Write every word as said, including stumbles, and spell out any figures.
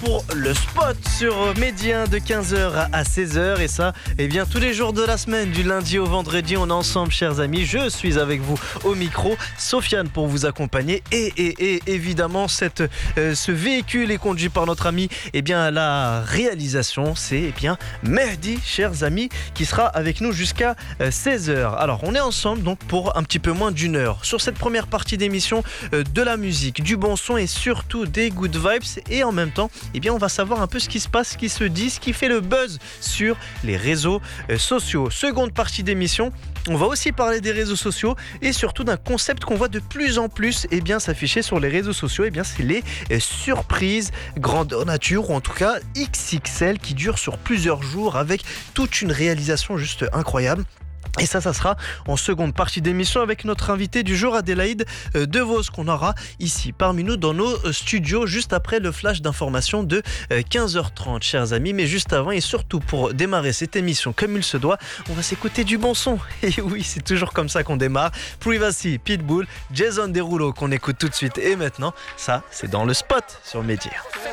pour le spot sur Médien de quinze heures à seize heures. Et ça, eh bien, tous les jours de la semaine, du lundi au vendredi, on est ensemble, chers amis. Je suis avec vous au micro, Sofiane, pour vous accompagner. Et, et, et évidemment, cette, euh, ce véhicule est conduit par notre ami, eh bien, la réalisation, c'est eh bien Mehdi, chers amis, qui sera avec nous jusqu'à euh, seize heures. Alors, on est ensemble donc pour un petit peu moins d'une heure. Sur cette première partie d'émission, euh, de la musique, du bon son et surtout des good vibes. Et en même temps, eh bien, on va savoir un peu ce qui se passe, ce qui se dit, ce qui fait le buzz sur les réseaux euh, sociaux. Seconde partie d'émission, on va aussi parler des réseaux sociaux et surtout d'un concept qu'on voit de plus en plus eh bien, s'afficher sur les réseaux sociaux. Eh bien, c'est les euh, surprises grandeur nature, ou en tout cas X X L, qui durent sur plusieurs jours avec toute une réalisation juste incroyable. Et ça, ça sera en seconde partie d'émission avec notre invité du jour, Adélaïde Devos, qu'on aura ici parmi nous dans nos studios juste après le flash d'information de quinze heures trente, chers amis. Mais juste avant et surtout pour démarrer cette émission comme il se doit, on va s'écouter du bon son. Et oui, c'est toujours comme ça qu'on démarre. Privacy, Pitbull, Jason Derulo qu'on écoute tout de suite. Et maintenant, ça, c'est dans le spot sur Médien.